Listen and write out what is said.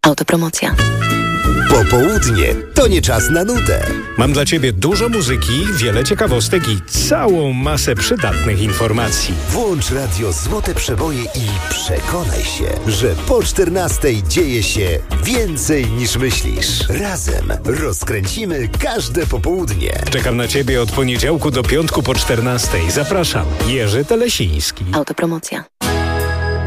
Autopromocja. Popołudnie to nie czas na nudę. Mam dla Ciebie dużo muzyki, wiele ciekawostek i całą masę przydatnych informacji. Włącz radio Złote Przeboje i przekonaj się, że po 14 dzieje się więcej niż myślisz. Razem rozkręcimy każde popołudnie. Czekam na Ciebie od poniedziałku do piątku po 14. Zapraszam, Jerzy Telesiński. Autopromocja.